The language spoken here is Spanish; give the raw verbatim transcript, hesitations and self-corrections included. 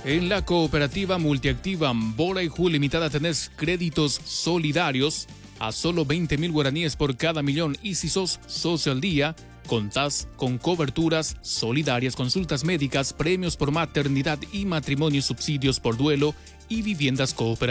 En la cooperativa multiactiva Bora y Ju Limitada tenés créditos solidarios a solo veinte mil guaraníes por cada millón y si sos socio al día, contás con coberturas solidarias, consultas médicas, premios por maternidad y matrimonio, subsidios por duelo y viviendas cooperativas.